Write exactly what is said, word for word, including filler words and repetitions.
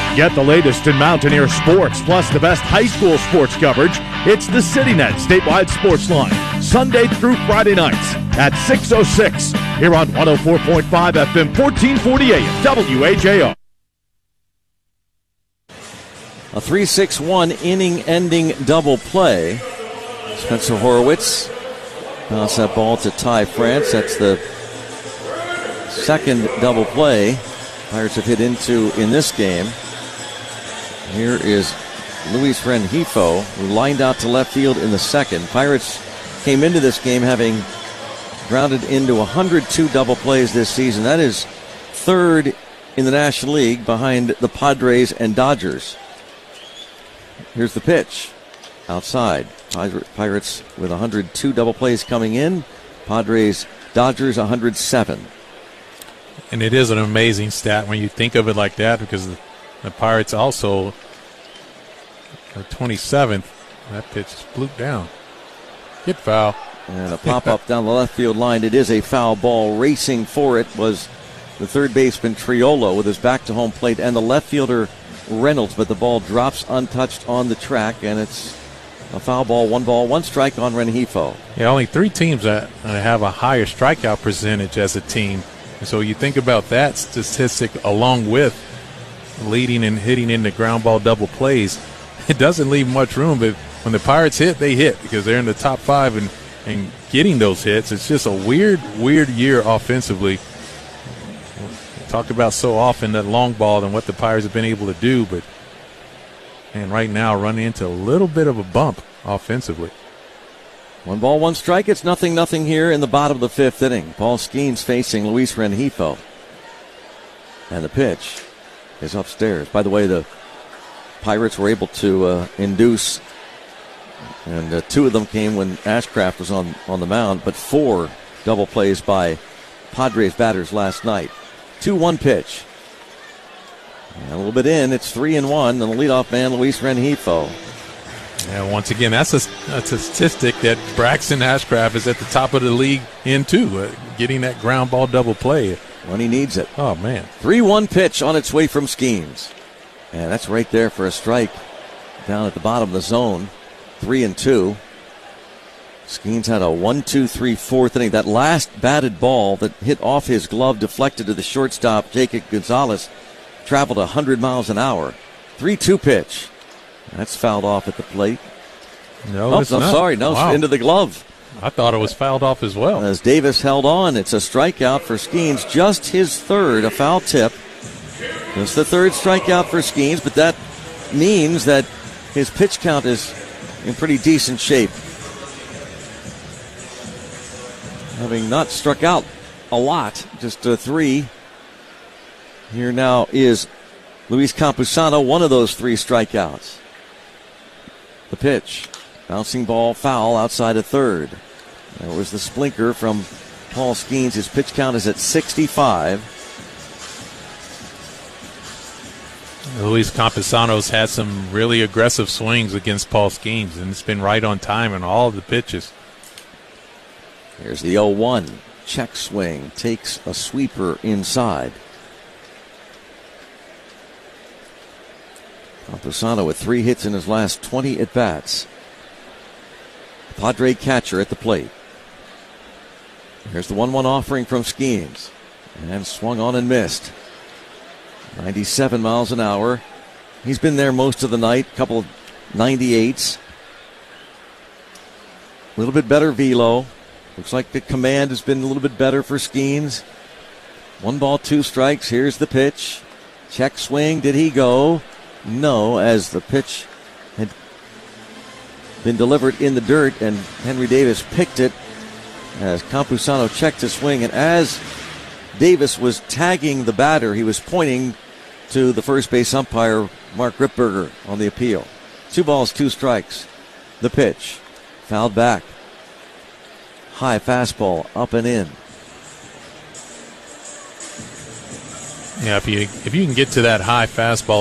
Get the latest in Mountaineer sports, plus the best high school sports coverage. It's the CityNet Statewide Sports Line, Sunday through Friday nights at six oh six, here on one oh four point five F M, fourteen forty A M, W H A R. A three six one inning-ending double play. Spencer Horowitz bounced that ball to Ty France. That's the second double play Pirates have hit into in this game. Here is Luis Rengifo, who lined out to left field in the second. Pirates came into this game having grounded into one hundred two double plays this season. That is third in the National League behind the Padres and Dodgers. Here's the pitch. Outside. Pirates with one hundred two double plays coming in. Padres, Dodgers one hundred seven. And it is an amazing stat when you think of it like that, because the, the Pirates also are twenty-seventh. That pitch is blooped down. Hit foul. And a pop-up down the left field line. It is a foul ball. Racing for it was the third baseman Triolo with his back to home plate, and the left fielder Reynolds, but the ball drops untouched on the track, and it's a foul ball. One ball, one strike on Rengifo. Yeah, only three teams that have a higher strikeout percentage as a team. And so you think about that statistic along with leading and hitting into ground ball double plays. It doesn't leave much room, but when the Pirates hit, they hit because they're in the top five and, and getting those hits. It's just a weird, weird year offensively. Talked about so often that long ball and what the Pirates have been able to do, but and right now running into a little bit of a bump offensively. One ball, one strike. It's nothing, nothing here in the bottom of the fifth inning. Paul Skeens facing Luis Rengifo, and the pitch is upstairs. By the way, the Pirates were able to uh, induce, and uh, two of them came when Ashcraft was on on the mound, but four double plays by Padres batters last night. two one pitch. And a little bit in, it's three and one, and the leadoff man, Luis Rengifo. Yeah, once again, that's a, that's a statistic that Braxton Ashcraft is at the top of the league in, too, uh, getting that ground ball double play. When he needs it. Oh, man. three one pitch on its way from Skeens. And that's right there for a strike down at the bottom of the zone. Three and two. Skeens had a one, two, three, fourth inning. That last batted ball that hit off his glove, deflected to the shortstop, Jacob Gonzalez, traveled one hundred miles an hour. three two pitch. That's fouled off at the plate. No, oh, it's I'm not. sorry. No, Wow. Into the glove. I thought it was fouled off as well. As Davis held on, it's a strikeout for Skeens. Just his third, a foul tip. Just the third strikeout for Skeens, but that means that his pitch count is in pretty decent shape. Having not struck out a lot, just uh, three. Here now is Luis Campusano, one of those three strikeouts. The pitch, bouncing ball, foul outside of third. There was the splinker from Paul Skeens. His pitch count is at sixty-five. Luis Campusano's had some really aggressive swings against Paul Skeens, and it's been right on time in all of the pitches. Here's the oh one. Check swing. Takes a sweeper inside. Campusano with three hits in his last twenty at-bats. Padre catcher at the plate. Here's the one one offering from Skeens. And swung on and missed. ninety-seven miles an hour. He's been there most of the night. Couple of ninety-eights. A little bit better velo. Looks like the command has been a little bit better for Skeens. One ball, two strikes. Here's the pitch. Check swing. Did he go? No, as the pitch had been delivered in the dirt, and Henry Davis picked it as Campusano checked his swing. And as Davis was tagging the batter, he was pointing to the first base umpire, Mark Ripberger, on the appeal. Two balls, two strikes. The pitch. Fouled back. High fastball, up and in. Yeah, if you if you can get to that high fastball